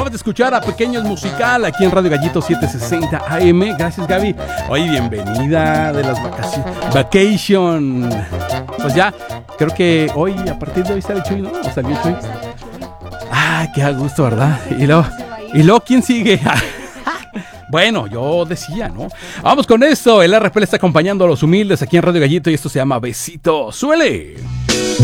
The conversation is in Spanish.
Acabas de escuchar a Pequeños Musical aquí en Radio Gallito 760 AM. Gracias, Gaby. Oye, bienvenida de las vacaciones. Vacation. Pues ya, creo que hoy, a partir de hoy sale Chuy, ¿no? ¿O salió Chuy? Ah, qué a gusto, ¿verdad? Y luego, ¿quién sigue? Bueno, yo decía, ¿no? Vamos con esto. El RP le está acompañando a los humildes aquí en Radio Gallito y esto se llama Besito. ¡Suele!